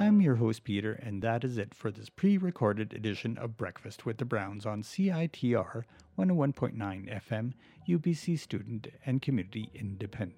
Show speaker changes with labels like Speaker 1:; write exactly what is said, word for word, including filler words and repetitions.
Speaker 1: I'm your host, Peter, and that is it for this pre recorded edition of Breakfast with the Browns on C I T R one oh one point nine F M, U B C Student and Community Independent.